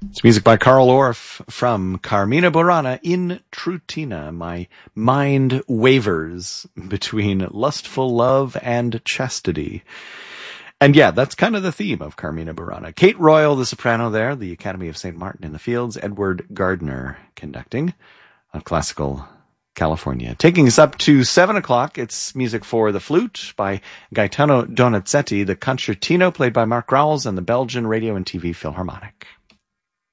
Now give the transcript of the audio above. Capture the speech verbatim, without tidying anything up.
It's music by Carl Orff from Carmina Burana in Trutina. My mind wavers between lustful love and chastity. And yeah, that's kind of the theme of Carmina Burana. Kate Royal, the soprano there, the Academy of Saint Martin in the Fields, Edward Gardner conducting on Classical California. Taking us up to seven o'clock, it's music for the flute by Gaetano Donizetti, the concertino played by Mark Growles, and the Belgian Radio and T V Philharmonic.